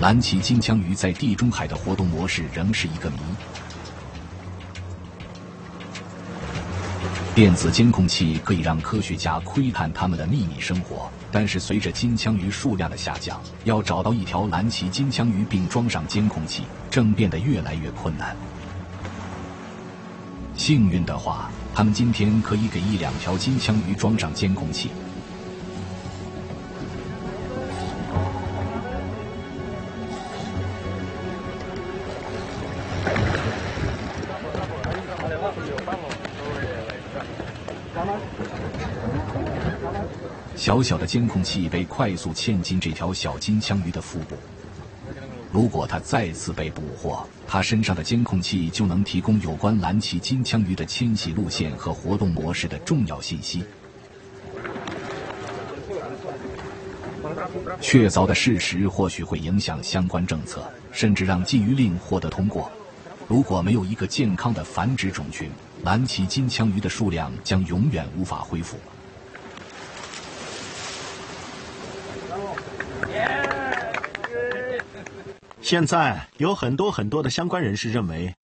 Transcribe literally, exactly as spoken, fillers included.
蓝鳍金枪鱼在地中海的活动模式仍是一个谜。电子监控器可以让科学家窥探它们的秘密生活，但是随着金枪鱼数量的下降，要找到一条蓝鳍金枪鱼并装上监控器，正变得越来越困难。幸运的话，他们今天可以给一两条金枪鱼装上监控器。小小的监控器被快速嵌进这条小金枪鱼的腹部。如果它再次被捕获，它身上的监控器就能提供有关蓝鳍金枪鱼的迁徙路线和活动模式的重要信息。确凿的事实或许会影响相关政策，甚至让禁渔令获得通过。如果没有一个健康的繁殖种群，蓝鳍金枪鱼的数量将永远无法恢复。 现在有很多很多的相关人士认为，